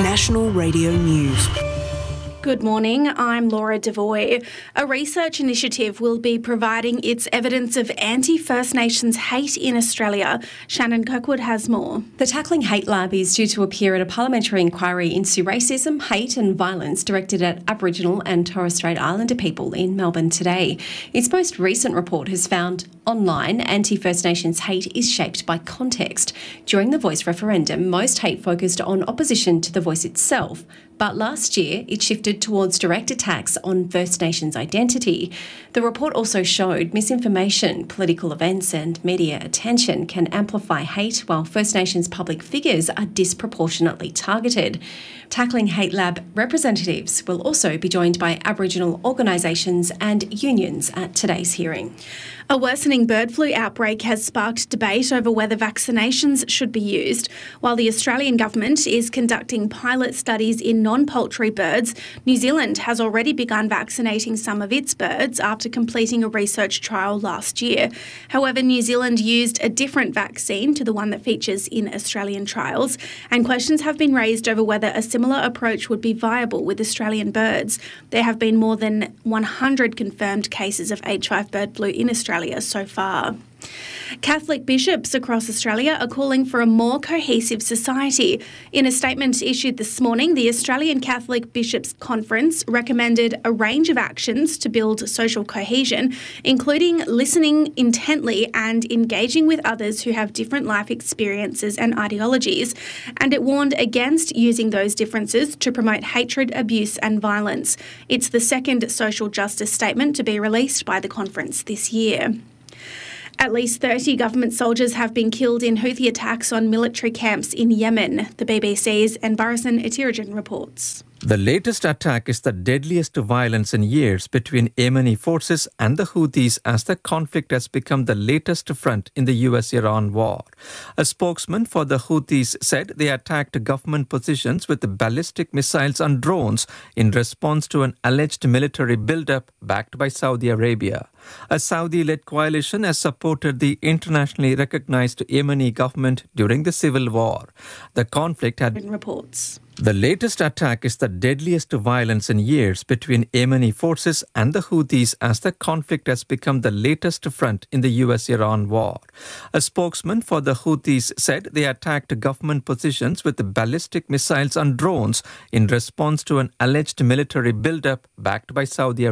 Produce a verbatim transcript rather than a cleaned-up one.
National Radio News. Good morning, I'm Laura Devoy. A research initiative will be providing its evidence of anti-First Nations hate in Australia. Shannon Kirkwood has more. The Tackling Hate Lab is due to appear at a parliamentary inquiry into racism, hate and violence directed at Aboriginal and Torres Strait Islander people in Melbourne today. Its most recent report has found online anti-First Nations hate is shaped by context. During the Voice referendum, most hate focused on opposition to the Voice itself. But last year, it shifted towards direct attacks on First Nations identity. The report also showed misinformation, political events and media attention can amplify hate, while First Nations public figures are disproportionately targeted. Tackling Hate Lab representatives will also be joined by Aboriginal organisations and unions at today's hearing. A worsening bird flu outbreak has sparked debate over whether vaccinations should be used. While the Australian government is conducting pilot studies in non-poultry birds, New Zealand has already begun vaccinating some of its birds after completing a research trial last year. However, New Zealand used a different vaccine to the one that features in Australian trials, and questions have been raised over whether a similar approach would be viable with Australian birds. There have been more than one hundred confirmed cases of H five bird flu in Australia so far. Catholic bishops across Australia are calling for a more cohesive society. In a statement issued this morning, the Australian Catholic Bishops' Conference recommended a range of actions to build social cohesion, including listening intently and engaging with others who have different life experiences and ideologies. And it warned against using those differences to promote hatred, abuse and violence. It's the second social justice statement to be released by the conference this year. At least thirty government soldiers have been killed in Houthi attacks on military camps in Yemen, the B B C's Enbarasan Itirajan reports. The latest attack is the deadliest violence in years between Yemeni forces and the Houthis as the conflict has become the latest front in the U S Iran war. A spokesman for the Houthis said they attacked government positions with ballistic missiles and drones in response to an alleged military buildup backed by Saudi Arabia. A Saudi-led coalition has supported the internationally recognized Yemeni government during the civil war. The conflict had been reports. The latest attack is the deadliest violence in years between Yemeni forces and the Houthis as the conflict has become the latest front in the U S Iran war. A spokesman for the Houthis said they attacked government positions with ballistic missiles and drones in response to an alleged military buildup backed by Saudi Arabia.